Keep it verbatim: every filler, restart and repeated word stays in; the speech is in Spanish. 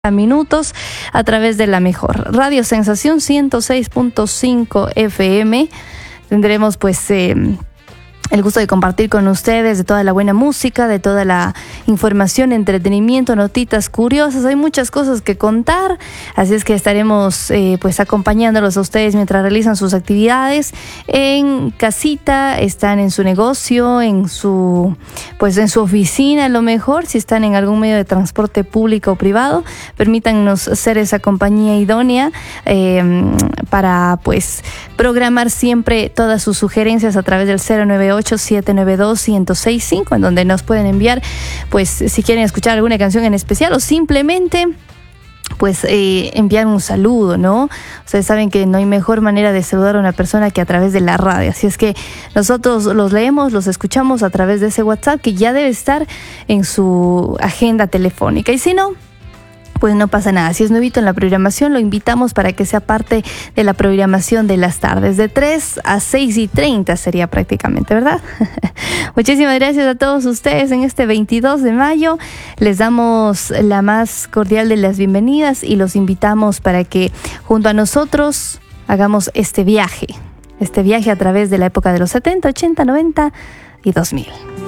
minutos a través de la mejor Radio Sensación ciento seis punto cinco F M. Tendremos pues eh, el gusto de compartir con ustedes de toda la buena música, de toda la información, entretenimiento, notitas curiosas. Hay muchas cosas que contar, así es que estaremos eh, pues acompañándolos a ustedes mientras realizan sus actividades en casita, están en su negocio, en su pues en su oficina, a lo mejor si están en algún medio de transporte público o privado. Permítanos ser esa compañía idónea eh, para pues programar siempre todas sus sugerencias a través del cero nueve ocho siete nueve dos uno cero seis cinco, en donde nos pueden enviar pues si quieren escuchar alguna canción en especial o simplemente pues eh, enviar un saludo, ¿no? Ustedes saben que no hay mejor manera de saludar a una persona que a través de la radio, así es que nosotros los leemos, los escuchamos a través de ese WhatsApp que ya debe estar en su agenda telefónica, y si no, pues no pasa nada. Si es nuevito en la programación, lo invitamos para que sea parte de la programación de las tardes, de tres a seis y treinta sería prácticamente, ¿verdad? Muchísimas gracias a todos ustedes en este veintidós de mayo. Les damos la más cordial de las bienvenidas y los invitamos para que junto a nosotros hagamos este viaje, este viaje a través de la época de los setenta, ochenta, noventa y dos mil.